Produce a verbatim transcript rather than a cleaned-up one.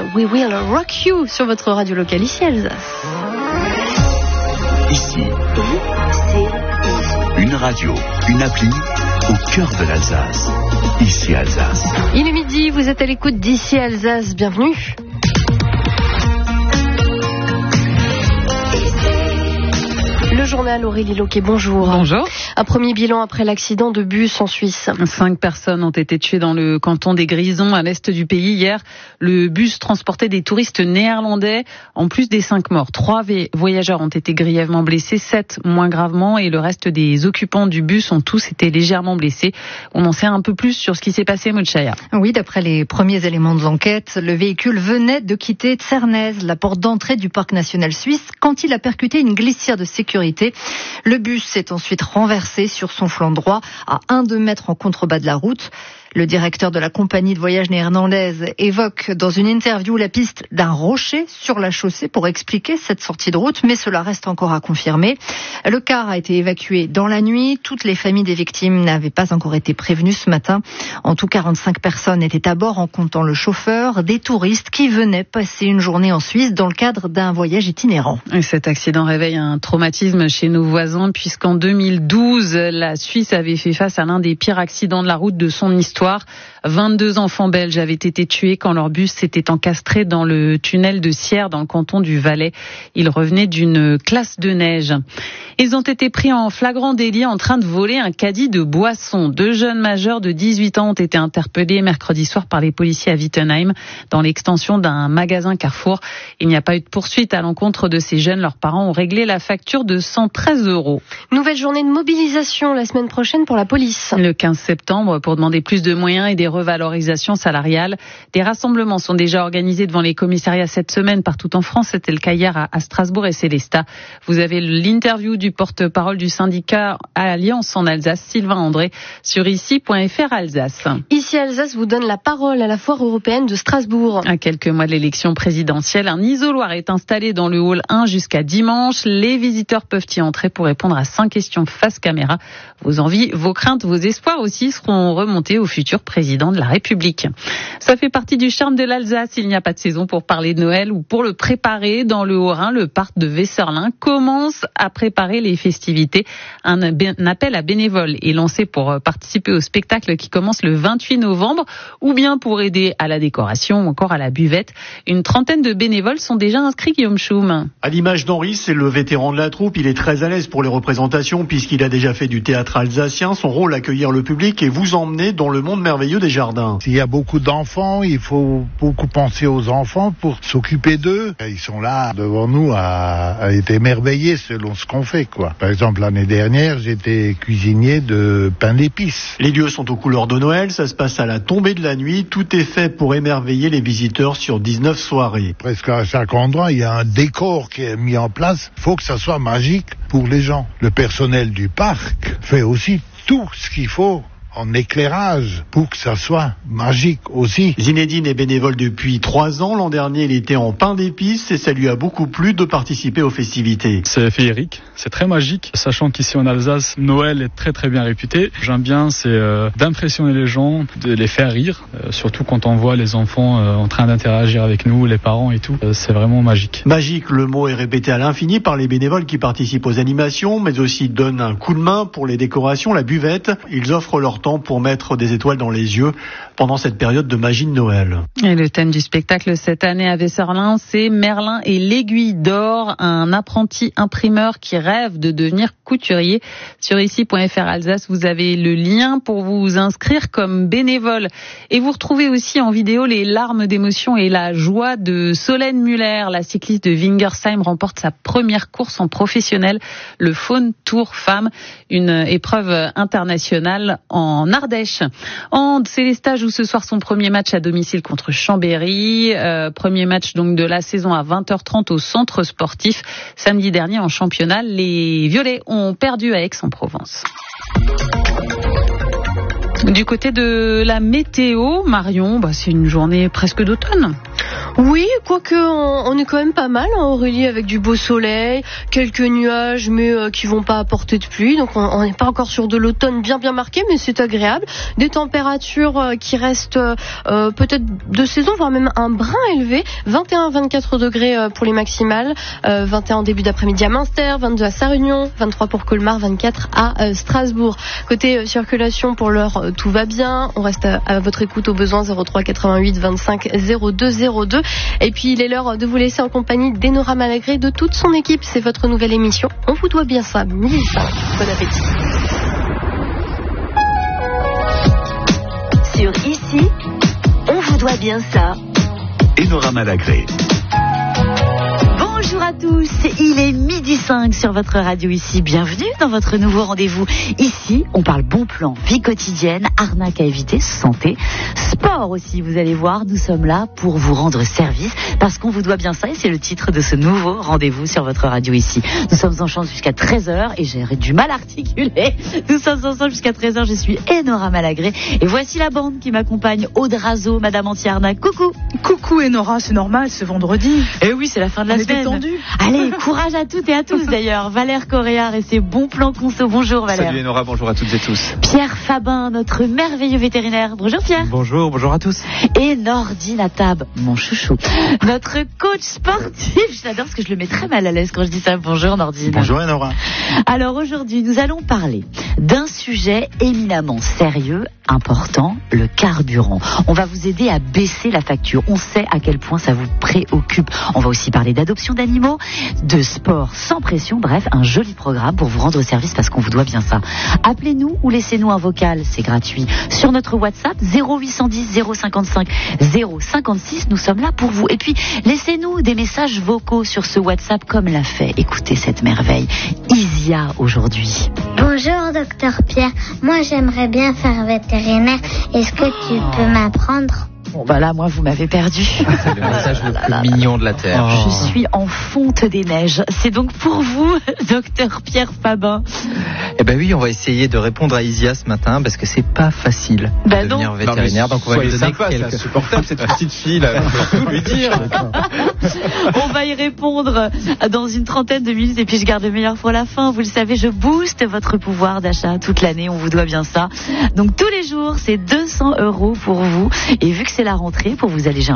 We Will Rock You sur votre radio locale ici Alsace. Ici, une radio, une appli au cœur de l'Alsace. Ici Alsace. Il est midi, vous êtes à l'écoute d'ici Alsace, bienvenue. Le journal Aurélie Loquet, bonjour. Bonjour. Un premier bilan après l'accident de bus en Suisse. Cinq personnes ont été tuées dans le canton des Grisons, à l'est du pays. Hier, le bus transportait des touristes néerlandais. En plus des cinq morts, trois voyageurs ont été grièvement blessés, sept moins gravement, et le reste des occupants du bus ont tous été légèrement blessés. On en sait un peu plus sur ce qui s'est passé, Moutchaya. Oui, d'après les premiers éléments de l'enquête, le véhicule venait de quitter Tsernez, la porte d'entrée du parc national suisse, quand il a percuté une glissière de sécurité. Le bus s'est ensuite renversé sur son flanc droit à un à deux mètres en contrebas de la route. Le directeur de la compagnie de voyage néerlandaise évoque dans une interview la piste d'un rocher sur la chaussée pour expliquer cette sortie de route, mais cela reste encore à confirmer. Le car a été évacué dans la nuit. Toutes les familles des victimes n'avaient pas encore été prévenues ce matin. En tout, quarante-cinq personnes étaient à bord en comptant le chauffeur, des touristes qui venaient passer une journée en Suisse dans le cadre d'un voyage itinérant. Et cet accident réveille un traumatisme chez nos voisins puisqu'en deux mille douze, la Suisse avait fait face à l'un des pires accidents de la route de son histoire. vingt-deux enfants belges avaient été tués quand leur bus s'était encastré dans le tunnel de Sierre dans le canton du Valais. Ils revenaient d'une classe de neige. Ils ont été pris en flagrant délit en train de voler un caddie de boissons. Deux jeunes majeurs de dix-huit ans ont été interpellés mercredi soir par les policiers à Wittenheim dans l'extension d'un magasin Carrefour. Il n'y a pas eu de poursuite à l'encontre de ces jeunes. Leurs parents ont réglé la facture de cent treize euros. Nouvelle journée de mobilisation la semaine prochaine pour la police. Le quinze septembre pour demander plus de moyens et des revalorisations salariales. Des rassemblements sont déjà organisés devant les commissariats cette semaine partout en France. C'était le cas hier à Strasbourg et Célestat. Vous avez l'interview du porte-parole du syndicat Alliance en Alsace, Sylvain André, sur ici point f r Alsace. Ici Alsace vous donne la parole à la foire européenne de Strasbourg. À quelques mois de l'élection présidentielle, un isoloir est installé dans le hall un jusqu'à dimanche. Les visiteurs peuvent y entrer pour répondre à cinq questions face caméra. Vos envies, vos craintes, vos espoirs aussi seront remontés au futur président de la République. Ça fait partie du charme de l'Alsace. Il n'y a pas de saison pour parler de Noël ou pour le préparer. Dans le Haut-Rhin, le parc de Wesserlin commence à préparer les festivités. Un, un appel à bénévoles est lancé pour participer au spectacle qui commence le vingt-huit novembre ou bien pour aider à la décoration ou encore à la buvette. Une trentaine de bénévoles sont déjà inscrits, Guillaume Schum. À l'image d'Henri, c'est le vétéran de la troupe. Il est très à l'aise pour les représentations puisqu'il a déjà fait du théâtre alsacien. Son rôle, accueillir le public et vous emmener dans le monde merveilleux des jardins. S'il y a beaucoup d'enfants, il faut beaucoup penser aux enfants pour s'occuper d'eux. Ils sont là devant nous à, à être émerveillés selon ce qu'on fait, quoi. Par exemple, l'année dernière, j'étais cuisinier de pain d'épices. Les lieux sont aux couleurs de Noël. Ça se passe à la tombée de la nuit. Tout est fait pour émerveiller les visiteurs sur dix-neuf soirées. Presque à chaque endroit, il y a un décor qui est mis en place. Il faut que ça soit magique pour les gens. Le personnel du parc fait aussi tout ce qu'il faut en éclairage pour que ça soit magique aussi. Zinedine est bénévole depuis trois ans. L'an dernier, il était en pain d'épices et ça lui a beaucoup plu de participer aux festivités. C'est féerique, c'est très magique, sachant qu'ici en Alsace, Noël est très très bien réputé. J'aime bien, c'est euh, d'impressionner les gens, de les faire rire, euh, surtout quand on voit les enfants euh, en train d'interagir avec nous, les parents et tout. Euh, c'est vraiment magique. Magique, le mot est répété à l'infini par les bénévoles qui participent aux animations, mais aussi donnent un coup de main pour les décorations, la buvette. Ils offrent leur temps pour mettre des étoiles dans les yeux pendant cette période de magie de Noël. Et le thème du spectacle cette année à Wesserlin, c'est Merlin et l'aiguille d'or, un apprenti imprimeur qui rêve de devenir couturier. Sur ici point f r Alsace, vous avez le lien pour vous inscrire comme bénévole. Et vous retrouvez aussi en vidéo les larmes d'émotion et la joie de Solène Muller. La cycliste de Wingersheim remporte sa première course en professionnel, le Faune Tour Femmes, une épreuve internationale en En Ardèche. En Célestat joue ce soir son premier match à domicile contre Chambéry. Euh, premier match donc de la saison à vingt heures trente au centre sportif. Samedi dernier en championnat, les Violets ont perdu à Aix-en-Provence. Du côté de la météo, Marion, bah c'est une journée presque d'automne. Oui, quoique on, on est quand même pas mal, hein, Aurélie, avec du beau soleil, quelques nuages, mais euh, qui vont pas apporter de pluie. Donc on n'est pas encore sur de l'automne bien bien marqué, mais c'est agréable. Des températures euh, qui restent euh, peut-être de saison, voire même un brin élevé. vingt et un à vingt-quatre degrés euh, pour les maximales, euh, vingt et un en début d'après-midi à Münster, vingt-deux à Sarre-Union, vingt-trois pour Colmar, vingt-quatre à euh, Strasbourg. Côté euh, circulation, pour l'heure, euh, tout va bien. On reste à, à votre écoute au besoin zéro trois quatre-vingt-huit vingt-cinq zéro deux zéro deux. Et puis il est l'heure de vous laisser en compagnie d'Enora Malagré, de toute son équipe. C'est votre nouvelle émission. On vous doit bien ça. Mille ça. Bon appétit. Sur Ici, on vous doit bien ça. Enora Malagré. Bonjour à tous, il est midi cinq sur votre radio Ici. Bienvenue dans votre nouveau rendez-vous. Ici, on parle bon plan, vie quotidienne, arnaque à éviter, santé, sport aussi. Vous allez voir, nous sommes là pour vous rendre service parce qu'on vous doit bien ça et c'est le titre de ce nouveau rendez-vous sur votre radio Ici. Nous sommes en chance jusqu'à treize heures et j'ai du mal à articuler. Nous sommes ensemble jusqu'à treize heures. Je suis Enora Malagré et voici la bande qui m'accompagne. Aude Razo, Madame Anti-Arnaque. Coucou. Coucou Enora, c'est normal, c'est vendredi. Eh oui, c'est la fin de la on semaine. Est détendu. Allez, courage à toutes et à tous d'ailleurs. Valère Coréard et ses bons plans conso. Bonjour Valère. Salut Enora, bonjour à toutes et tous. Pierre Fabin, notre merveilleux vétérinaire. Bonjour Pierre. Bonjour, bonjour à tous. Et Nordine Atab, mon chouchou, notre coach sportif. J'adore parce que je le mets très mal à l'aise quand je dis ça. Bonjour Nordine. Bonjour Enora. Alors aujourd'hui, nous allons parler d'un sujet éminemment sérieux, important, le carburant. On va vous aider à baisser la facture. On sait à quel point ça vous préoccupe. On va aussi parler d'adoption d'animaux, de sport sans pression, bref, un joli programme pour vous rendre service parce qu'on vous doit bien ça. Appelez-nous ou laissez-nous un vocal, c'est gratuit. Sur notre WhatsApp, zéro huit cent dix zéro cinquante-cinq zéro cinquante-six, nous sommes là pour vous. Et puis, laissez-nous des messages vocaux sur ce WhatsApp comme l'a fait, écoutez cette merveille, Isia aujourd'hui. Bonjour docteur Pierre, moi j'aimerais bien faire vétérinaire, est-ce que tu peux m'apprendre ? Bon bah là, moi, vous m'avez perdu. C'est le message le plus mignon de la Terre. Oh. Je suis en fonte des neiges. C'est donc pour vous, docteur Pierre Fabin. Eh ben oui, on va essayer de répondre à Isia ce matin parce que c'est pas facile bah de devenir non. vétérinaire. Non, donc on va lui donner sympa, quelques... C'est insupportable cette petite fille là. On va tout lui dire. On va y répondre dans une trentaine de minutes et puis je garde le meilleur pour la fin. Vous le savez, je booste votre pouvoir d'achat toute l'année. On vous doit bien ça. Donc tous les jours, c'est deux cents euros pour vous. Et vu que c'est la rentrée, pour vous alléger un